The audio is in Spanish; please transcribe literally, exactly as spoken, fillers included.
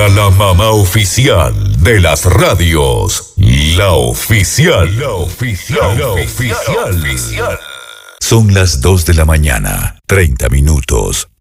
llega la mamá oficial de las radios. La oficial. La oficial. La oficial. La oficial. Son las dos de la mañana, treinta minutos.